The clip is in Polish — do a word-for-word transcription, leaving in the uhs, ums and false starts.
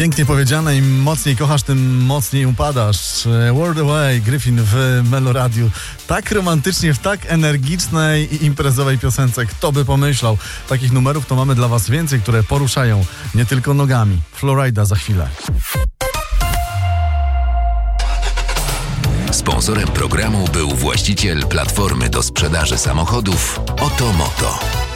Pięknie powiedziane, im mocniej kochasz, tym mocniej upadasz. World Away, Gryfin w Meloradiu. Tak romantycznie, w tak energicznej i imprezowej piosence. Kto by pomyślał? Takich numerów to mamy dla was więcej, które poruszają nie tylko nogami. Florida za chwilę. Sponsorem programu był właściciel platformy do sprzedaży samochodów Otomoto.